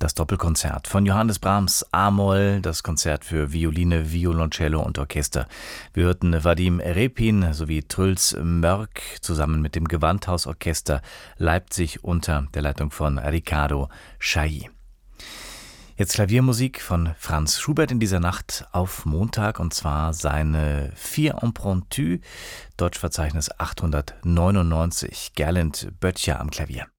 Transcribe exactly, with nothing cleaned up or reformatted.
Das Doppelkonzert von Johannes Brahms A-Moll, das Konzert für Violine, Violoncello und Orchester. Wir hörten Vadim Repin sowie Truls Mörk zusammen mit dem Gewandhausorchester Leipzig unter der Leitung von Riccardo Chailly. Jetzt Klaviermusik von Franz Schubert in dieser Nacht auf Montag, und zwar seine Vier Impromptus, Deutschverzeichnis achthundertneunundneunzig, Gerlend Böttcher am Klavier.